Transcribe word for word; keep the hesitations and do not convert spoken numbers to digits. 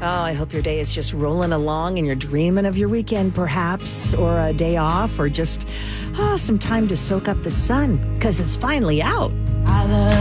Oh, I hope your day is just rolling along and you're dreaming of your weekend, perhaps, or a day off, or just oh, some time to soak up the sun because it's finally out. I love